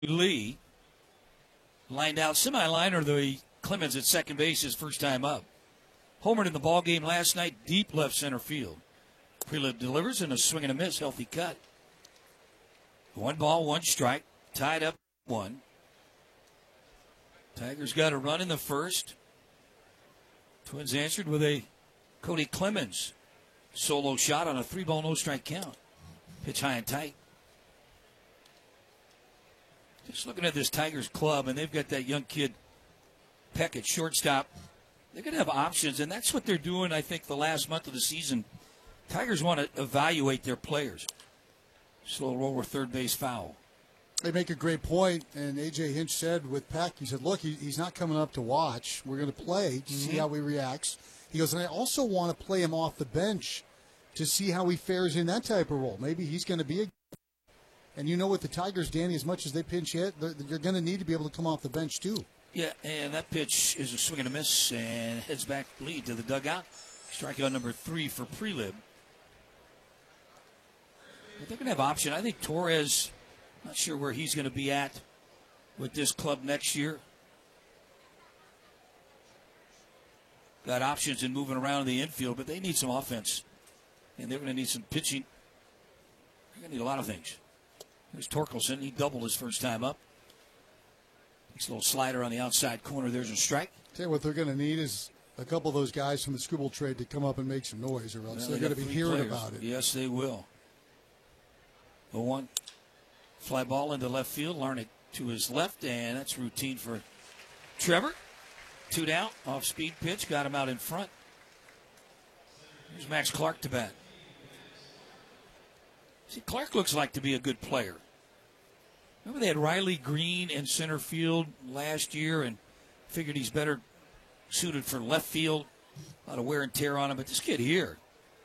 Lee lined out semi-liner. The Clemens at second base his first time up. Homered in the ball game last night, deep left center field. Prelib delivers and a swing and a miss, healthy cut. 1 ball, 1 strike, tied up 1. Tigers got a run in the first. Twins answered with a Cody Clemens solo shot on a 3 ball, no strike count. Pitch high and tight. Just looking at this Tigers club, and they've got that young kid Peck at shortstop. They're going to have options, and that's what they're doing, I think, the last month of the season. Tigers want to evaluate their players. Slow roll with third base foul. They make a great point, and A.J. Hinch said with Peck, he said, look, he's not coming up to watch. We're going to play to see how he reacts. He goes, and I also want to play him off the bench to see how he fares in that type of role. Maybe he's going to be a... And you know with the Tigers, Danny, as much as they pinch hit, you're going to need to be able to come off the bench too. Yeah, and that pitch is a swing and a miss and heads back lead to the dugout. Strikeout number 3 for Prelib. But they're going to have option. I think Torres, not sure where he's going to be at with this club next year. Got options in moving around in the infield, but they need some offense. And they're going to need some pitching. They're going to need a lot of things. There's Torkelson. He doubled his first time up. Nice little slider on the outside corner. There's a strike. Tell you what they're going to need is a couple of those guys from the Scribble trade to come up and make some noise, or else they're going to be hearing about it. Yes, they will. The 1 fly ball into left field. Larnach to his left, and that's routine for Trevor. 2 down. Off-speed pitch. Got him out in front. Here's Max Clark to bat. See, Clark looks like to be a good player. Remember they had Riley Green in center field last year and figured he's better suited for left field. A lot of wear and tear on him, but this kid here.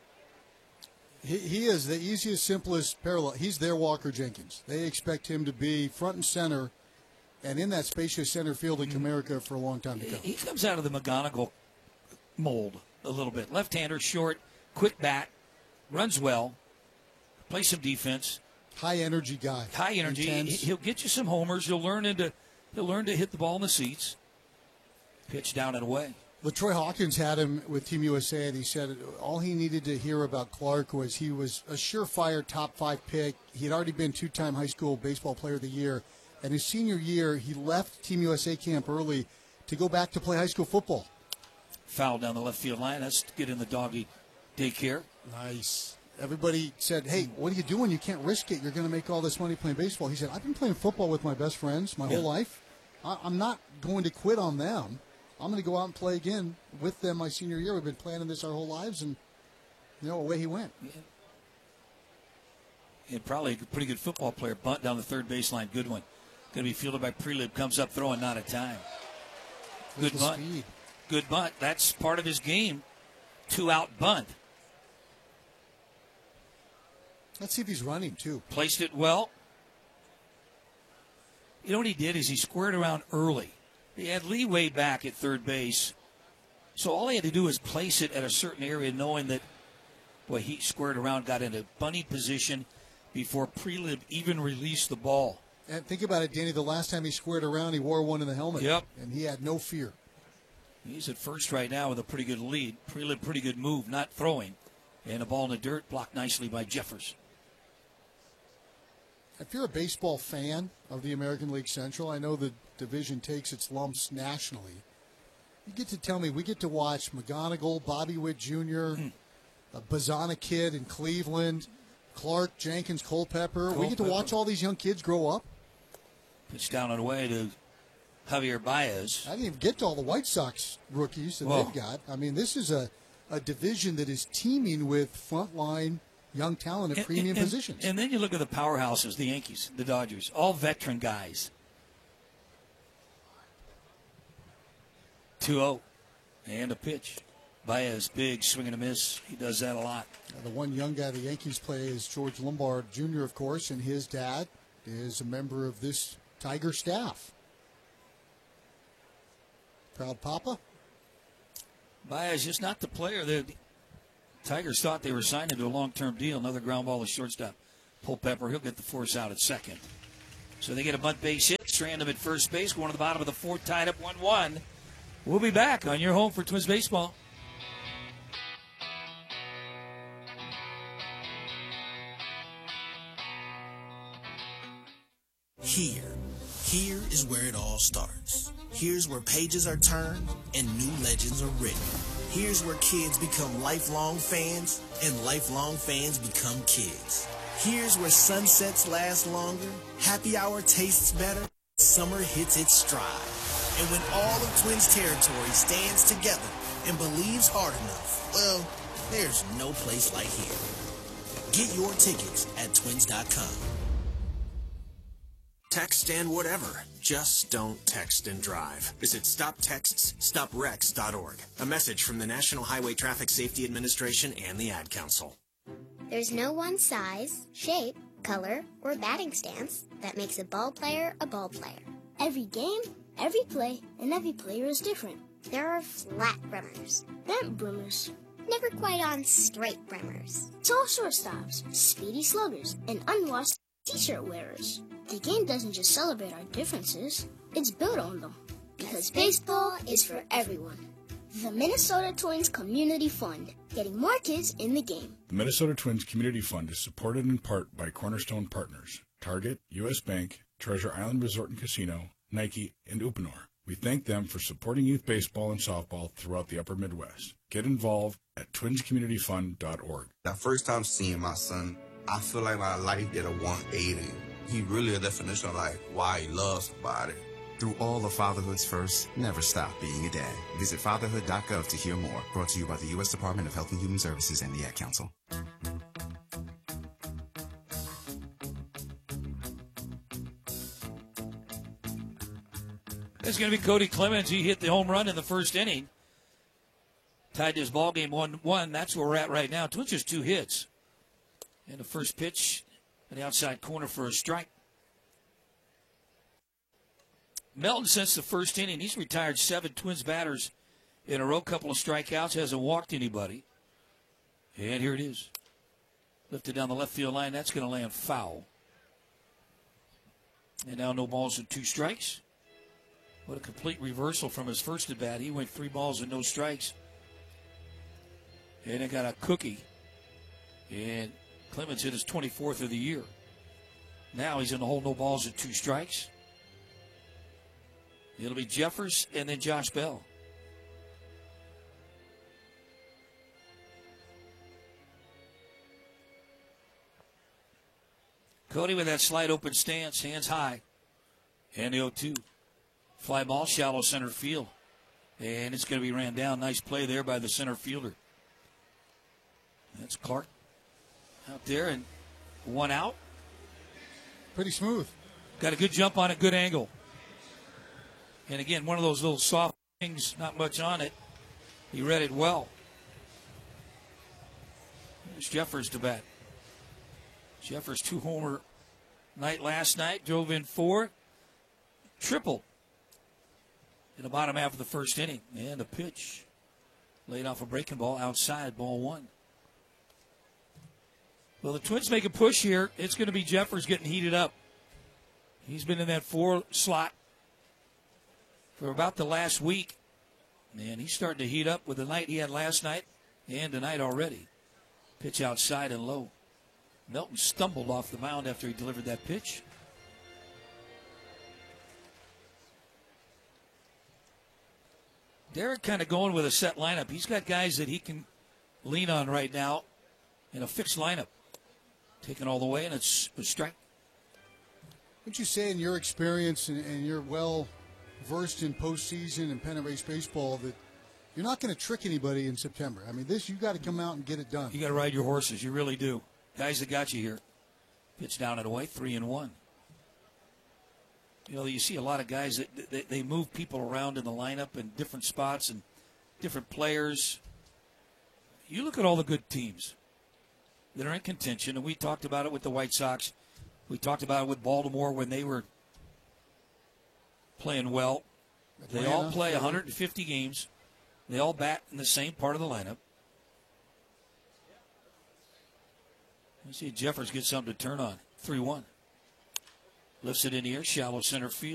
He is the easiest, simplest parallel. He's their Walker Jenkins. They expect him to be front and center and in that spacious center field in Comerica for a long time to come. He comes out of the McGonigal mold a little bit. Left-hander, short, quick bat, runs well, plays some defense. High energy guy. High energy. He'll get you some homers. He'll learn to hit the ball in the seats. Pitch down and away. LaTroy Hawkins had him with Team USA, and he said all he needed to hear about Clark was he was a surefire top 5 pick. He had already been 2-time high school baseball player of the year. And his senior year, he left Team USA camp early to go back to play high school football. Foul down the left field line. That's to get in the doggy daycare. Nice. Everybody said, hey, what are you doing? You can't risk it. You're going to make all this money playing baseball. He said, I've been playing football with my best friends my whole life. I'm not going to quit on them. I'm going to go out and play again with them my senior year. We've been planning this our whole lives, and, away he went. Yeah. And probably a pretty good football player. Bunt down the third baseline. Good one. Going to be fielded by Prelib. Comes up throwing, not a time. Good bunt. Speed. Good bunt. That's part of his game. 2-out bunt. Let's see if he's running, too. Placed it well. You know what he did is he squared around early. He had leeway back at third base. So all he had to do was place it at a certain area, knowing that, he squared around, got into bunny position before Prelib even released the ball. And think about it, Danny. The last time he squared around, he wore one in the helmet. Yep. And he had no fear. He's at first right now with a pretty good lead. Prelib, pretty good move, not throwing. And a ball in the dirt, blocked nicely by Jeffers. If you're a baseball fan of the American League Central, I know the division takes its lumps nationally. You get to tell me, we get to watch McGonigal, Bobby Witt Jr., a Bazana kid in Cleveland, Clark, Jenkins, Culpepper. We get to watch all these young kids grow up. Pitch down and away to Javier Baez. I didn't even get to all the White Sox rookies that they've got. I mean, this is a division that is teeming with frontline young talent at premium positions. And then you look at the powerhouses, the Yankees, the Dodgers, all veteran guys. 2-0 and a pitch. Baez, big swing and a miss. He does that a lot. The one young guy the Yankees play is George Lombard Jr., of course, and his dad is a member of this Tiger staff. Proud papa. Baez just not the player that Tigers thought they were signing to a long-term deal. Another ground ball to shortstop. Culpepper, he'll get the force out at second. So they get a bunt base hit. Strandham at first base, going to the bottom of the fourth, tied up 1-1. We'll be back on your home for Twins baseball. Here is where it all starts. Here's where pages are turned and new legends are written. Here's where kids become lifelong fans and lifelong fans become kids. Here's where sunsets last longer, happy hour tastes better, summer hits its stride. And when all of Twins territory stands together and believes hard enough, well, there's no place like here. Get your tickets at twins.com. Text and whatever. Just don't text and drive. Visit StopTextsStopWrecks.org. A message from the National Highway Traffic Safety Administration and the Ad Council. There's no one size, shape, color, or batting stance that makes a ball player a ball player. Every game, every play, and every player is different. There are flat brimmers, Bent brimmers, never quite on straight brimmers, tall shortstops, speedy sluggers, and unwashed t-shirt wearers. The game doesn't just celebrate our differences, it's built on them. Because baseball is for everyone. The Minnesota Twins Community Fund, getting more kids in the game. The Minnesota Twins Community Fund is supported in part by Cornerstone Partners, Target, U.S. Bank, Treasure Island Resort and Casino, Nike, and Uponor. We thank them for supporting youth baseball and softball throughout the upper Midwest. Get involved at twinscommunityfund.org. That first time seeing my son, I feel like my life did a 180. He really a definition of like why he loves somebody. Through all of fatherhood's first, never stop being a dad. Visit fatherhood.gov to hear more. Brought to you by the U.S. Department of Health and Human Services and the Ad Council. It's going to be Cody Clemens. He hit the home run in the first inning. Tied his ball game 1-1. That's where we're at right now. Twins just 2 hits. And the first pitch in the outside corner for a strike. Melton, since the first inning, he's retired 7 Twins batters in a row. Couple of strikeouts. Hasn't walked anybody. And here it is. Lifted down the left field line. That's going to land foul. And now no balls and 2 strikes. What a complete reversal from his first at bat. He went 3 balls and no strikes. And it got a cookie. And Clemens hit his 24th of the year. Now he's in the hole, no balls and 2 strikes. It'll be Jeffers and then Josh Bell. Cody with that slide open stance, hands high. And the 0-2. Fly ball, shallow center field. And it's going to be ran down. Nice play there by the center fielder. That's Clark out there, and 1 out. Pretty smooth. Got a good jump on it, good angle. And again, one of those little soft things, not much on it. He read it well. There's Jeffers to bat. Jeffers 2-homer night last night, drove in 4, triple in the bottom half of the first inning. And a pitch laid off a breaking ball outside, ball 1. Well, the Twins make a push here. It's going to be Jeffers getting heated up. He's been in that 4 slot for about the last week. And he's starting to heat up with the night he had last night and tonight already. Pitch outside and low. Melton stumbled off the mound after he delivered that pitch. Derek kind of going with a set lineup. He's got guys that he can lean on right now in a fixed lineup. Taken all the way, and it's a strike. Wouldn't you say, in your experience and you're well versed in postseason and pennant race baseball, that you're not going to trick anybody in September? I mean, you got to come out and get it done. You got to ride your horses. You really do. Guys that got you here. Pitch down and away, 3-1. You know, you see a lot of guys that they move people around in the lineup in different spots and different players. You look at all the good teams that are in contention, and we talked about it with the White Sox. We talked about it with Baltimore when they were playing well. They all play 150 games. They all bat in the same part of the lineup. Let's see if Jeffers gets something to turn on. 3-1. Lifts it in the air, shallow center field.